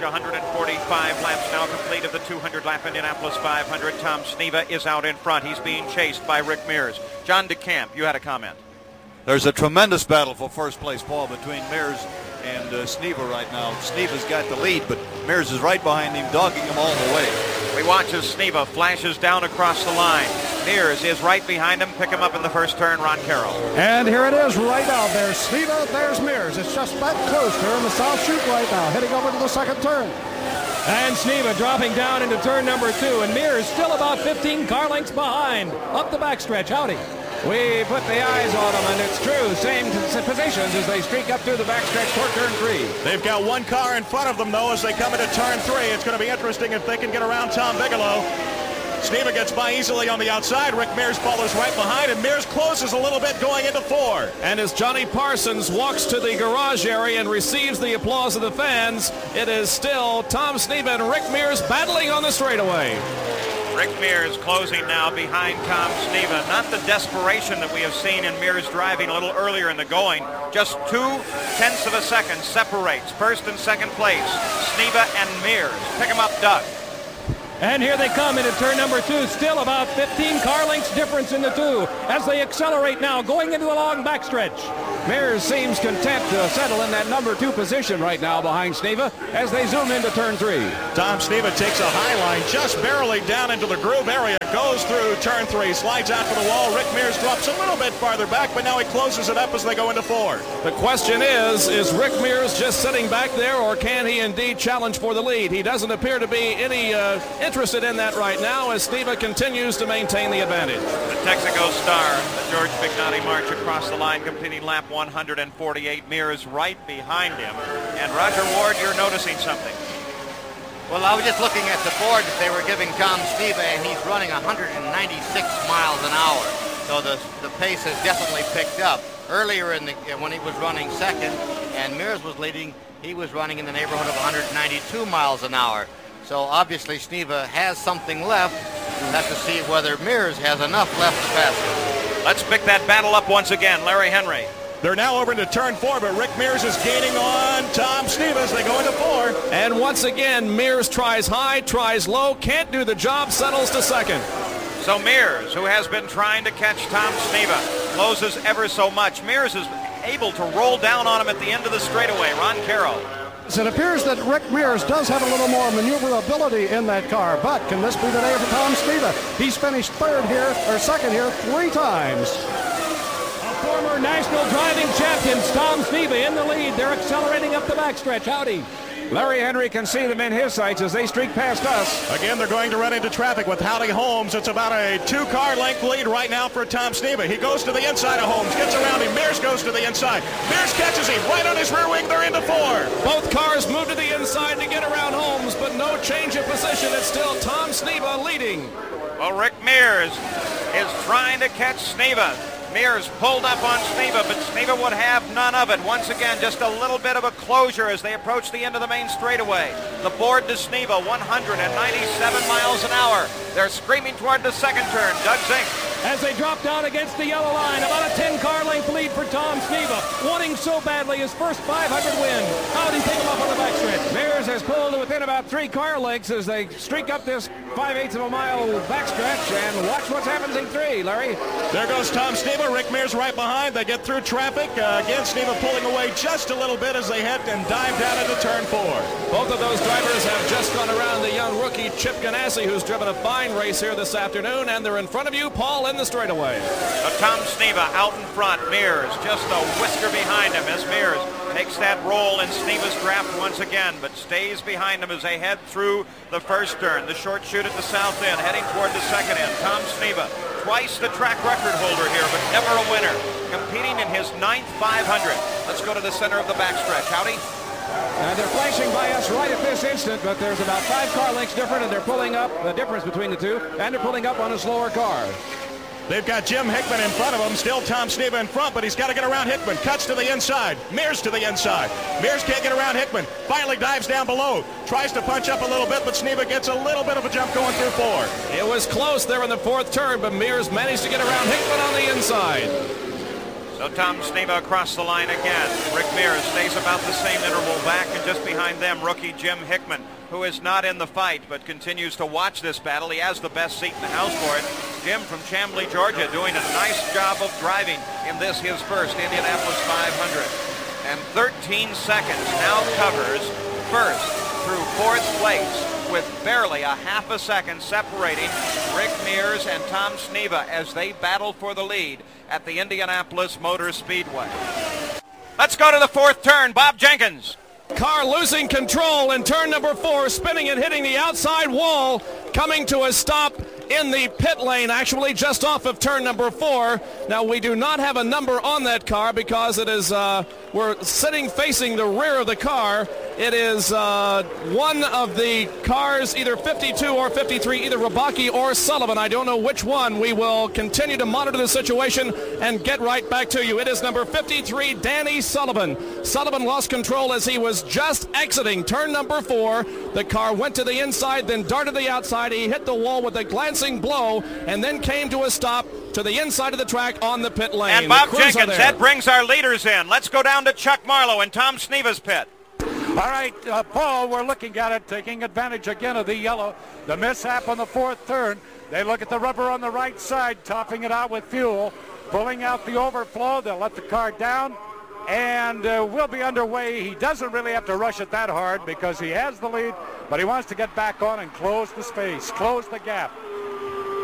145 laps now complete of the 200-lap Indianapolis 500. Tom Sneva is out in front. He's being chased by Rick Mears. John DeCamp, you had a comment. There's a tremendous battle for first place, Paul, between Mears and Sneva right now. Sneva's got the lead, but Mears is right behind him, dogging him all the way. We watch as Sneva flashes down across the line. Mears is right behind him. Pick him up in the first turn, Ron Carroll. And here it is right now. There's Sneva, there's Mears. It's just that close here in the South Chute right now, heading over to the second turn. And Sneva dropping down into turn number 2, and Mears still about 15 car lengths behind. Up the backstretch. Howdy. We put the eyes on them, and it's true. Same positions as they streak up through the backstretch toward turn 3. They've got 1 car in front of them, though, as they come into turn 3. It's going to be interesting if they can get around Tom Bigelow. Sneva gets by easily on the outside. Rick Mears follows right behind, and Mears closes a little bit going into 4. And as Johnny Parsons walks to the garage area and receives the applause of the fans, it is still Tom Sneva and Rick Mears battling on the straightaway. Rick Mears closing now behind Tom Sneva. Not the desperation that we have seen in Mears driving a little earlier in the going. Just 0.2 of a second separates first and second place. Sneva and Mears. Pick him up, Doug. And here they come into turn number 2. Still about 15 car lengths difference in the two as they accelerate now, going into the long backstretch. Mears seems content to settle in that number 2 position right now behind Sneva as they zoom into turn 3. Tom Sneva takes a high line just barely down into the groove area, goes through turn 3, slides out to the wall. Rick Mears drops a little bit farther back, but now he closes it up as they go into 4. The question is Rick Mears just sitting back there, or can he indeed challenge for the lead? He doesn't appear to be any interested in that right now as Sneva continues to maintain the advantage. The Texaco Star, the George Vignotti march across the line, completing lap 148. Mears right behind him. And Roger Ward, you're noticing something. Well, I was just looking at the board that they were giving Tom Sneva, and he's running 196 miles an hour. So the pace has definitely picked up. Earlier when he was running second and Mears was leading, he was running in the neighborhood of 192 miles an hour. So obviously Sneva has something left. We'll have to see whether Mears has enough left to pass him. Let's pick that battle up once again. Larry Henry. They're now over into turn 4, but Rick Mears is gaining on Tom Sneva as they go into 4. And once again, Mears tries high, tries low, can't do the job, settles to second. So Mears, who has been trying to catch Tom Sneva, closes ever so much. Mears is able to roll down on him at the end of the straightaway. Ron Carroll. It appears that Rick Mears does have a little more maneuverability in that car, but can this be the day for Tom Sneva? He's finished second here 3 times. Former national driving champions, Tom Sneva in the lead. They're accelerating up the backstretch. Howdy. Larry Henry can see them in his sights as they streak past us. Again, they're going to run into traffic with Howdy Holmes. It's about a 2-car length lead right now for Tom Sneva. He goes to the inside of Holmes, gets around him. Mears goes to the inside. Mears catches him right on his rear wing. They're into 4. Both cars move to the inside to get around Holmes, but no change of position. It's still Tom Sneva leading. Well, Rick Mears is trying to catch Sneva. Mears pulled up on Sneva, but Sneva would have none of it. Once again, just a little bit of a closure as they approach the end of the main straightaway. The board to Sneva, 197 miles an hour. They're screaming toward the second turn. Doug Zink. As they drop down against the yellow line, about a 10-car length lead for Tom Sneva, wanting so badly his first 500 win. How did he pick him up on the backstretch? Mears has pulled within about 3 car lengths as they streak up this 5/8 of a mile backstretch, and watch what's happening in 3, Larry. There goes Tom Sneva. Rick Mears right behind. They get through traffic. Again, Sneva pulling away just a little bit as they head and dive down into turn 4. Both of those drivers have just gone around the young rookie Chip Ganassi, who's driven a fine race here this afternoon, and they're in front of you, Paul, in the straightaway. Tom Sneva out in front. Mears just a whisker behind him as Mears takes that roll in Sneva's draft once again, but stays behind him as they head through the first turn. The short chute at the south end, heading toward the second end. Tom Sneva, twice the track record holder here, but never a winner, competing in his 9th 500. Let's go to the center of the backstretch. Howdy. They're flashing by us right at this instant, but there's about 5 car lengths different, and they're pulling up the difference between the two, and they're pulling up on a slower car. They've got Jim Hickman in front of him. Still Tom Sneva in front, but he's got to get around Hickman. Cuts to the inside. Mears to the inside. Mears can't get around Hickman. Finally dives down below. Tries to punch up a little bit, but Sneva gets a little bit of a jump going through 4. It was close there in the 4th turn, but Mears managed to get around Hickman on the inside. So Tom Sneva across the line again. Rick Mears stays about the same interval back, and just behind them, rookie Jim Hickman, who is not in the fight but continues to watch this battle. He has the best seat in the house for it. Jim from Chamblee, Georgia, doing a nice job of driving in this, his first Indianapolis 500. And 13 seconds now covers first through 4th place, with barely a half a second separating Rick Mears and Tom Sneva as they battle for the lead at the Indianapolis Motor Speedway. Let's go to the 4th turn. Bob Jenkins. Car losing control in turn number 4, spinning and hitting the outside wall, coming to a stop in the pit lane, actually just off of turn number 4. Now, we do not have a number on that car because it is we're sitting facing the rear of the car It is one of the cars, either 52 or 53, either Rabaki or Sullivan. I don't know which one. We will continue to monitor the situation and get right back to you. It is number 53, Danny Sullivan. Sullivan lost control as he was just exiting turn number 4. The car went to the inside, then darted the outside. He hit the wall with a glancing blow and then came to a stop to the inside of the track on the pit lane. And Bob Jenkins, that brings our leaders in. Let's go down to Chuck Marlowe and Tom Sneva's pit. All right, Paul, we're looking at it, taking advantage again of the yellow. The mishap on the 4th turn. They look at the rubber on the right side, topping it out with fuel, pulling out the overflow. They'll let the car down, and we'll be underway. He doesn't really have to rush it that hard because he has the lead, but he wants to get back on and close the space, close the gap.